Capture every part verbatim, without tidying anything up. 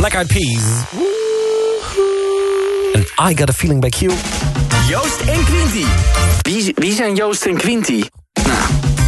Black Eyed Peas. And I Got a Feeling by Q. Joost en Quinty. Wie, wie zijn Joost en Quinty? Nou...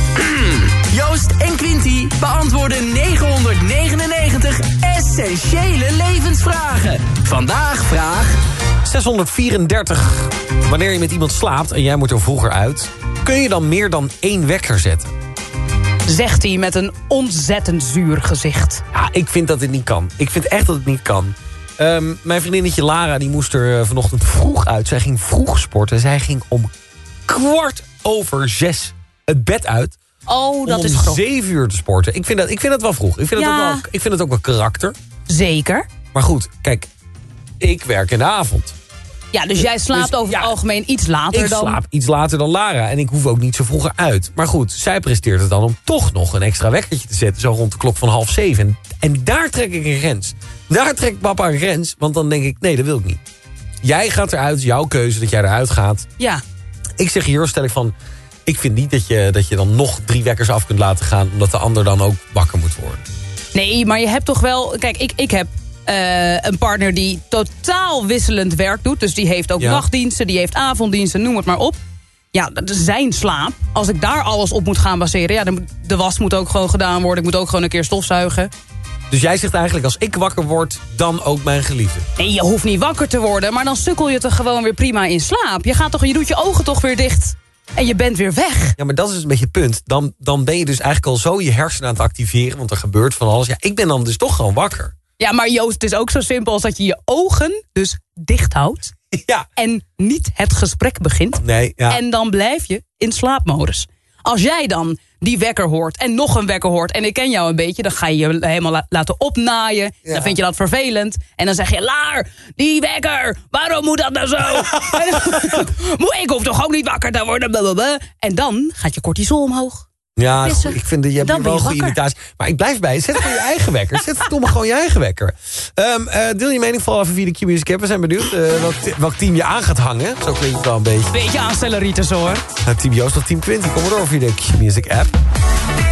Joost en Quinty beantwoorden negenhonderdnegenennegentig essentiële levensvragen. Vandaag vraag... zeshonderdvierendertig. Wanneer je met iemand slaapt en jij moet er vroeger uit... kun je dan meer dan één wekker zetten? Zegt hij met een ontzettend zuur gezicht. Ja, ik vind dat het niet kan. Ik vind echt dat het niet kan. Um, mijn vriendinnetje Lara die moest er uh, vanochtend vroeg uit. Zij ging vroeg sporten. Zij ging om kwart over zes het bed uit... Oh, dat om is om vroeg. zeven uur te sporten. Ik vind dat, ik vind dat wel vroeg. Ik vind, Ja. dat ook wel, ik vind het ook wel karakter. Zeker. Maar goed, kijk. Ik werk in de avond. Ja, dus jij slaapt Dus, over ja, het algemeen iets later Ik dan... slaap iets later dan Lara. En ik hoef ook niet zo vroeger uit. Maar goed, zij presteert het dan om toch nog een extra wekkertje te zetten. Zo rond de klok van half zeven. En, en daar trek ik een grens. Daar trekt papa een grens. Want dan denk ik, nee, dat wil ik niet. Jij gaat eruit, jouw keuze dat jij eruit gaat. Ja. Ik zeg hier, stel ik van... Ik vind niet dat je, dat je dan nog drie wekkers af kunt laten gaan... omdat de ander dan ook wakker moet worden. Nee, maar je hebt toch wel... Kijk, ik, ik heb uh, een partner die totaal wisselend werk doet. Dus die heeft ook Ja. nachtdiensten, die heeft avonddiensten, noem het maar op. Ja, dat is zijn slaap. Als ik daar alles op moet gaan baseren... Ja, de, de was moet ook gewoon gedaan worden. Ik moet ook gewoon een keer stofzuigen. Dus jij zegt eigenlijk, als ik wakker word... dan ook mijn geliefde. Nee, je hoeft niet wakker te worden. Maar dan sukkel je toch gewoon weer prima in slaap. Je, gaat toch, je doet je ogen toch weer dicht... En je bent weer weg. Ja, maar dat is dus een beetje het punt. Dan, dan ben je dus eigenlijk al zo je hersenen aan het activeren... want er gebeurt van alles. Ja, ik ben dan dus toch gewoon wakker. Ja, maar Joost, het is ook zo simpel als dat je je ogen dus dicht houdt... Ja. en niet het gesprek begint. Nee, ja. En dan blijf je in slaapmodus. Als jij dan die wekker hoort en nog een wekker hoort... en ik ken jou een beetje, dan ga je je helemaal la- laten opnaaien. Ja. Dan vind je dat vervelend. En dan zeg je, Laar, die wekker, waarom moet dat nou zo? Ik hoef toch ook niet wakker te worden? Blablabla. En dan gaat je cortisol omhoog. Ja, Pissen. goed, ik vind dat je hebt Dan hier ben wel je een goede wakker. imitatie. Maar ik blijf bij. Zet gewoon je eigen wekker. Zet verdomme gewoon je eigen wekker. Um, uh, deel je mening vooral even via de Q-Music app. We zijn benieuwd uh, welk, welk team je aan gaat hangen. Zo klinkt het wel een beetje. Beetje aanstelleritis hoor. Uh, team Joost of Team Quinty. Kom maar door via de Q-Music app.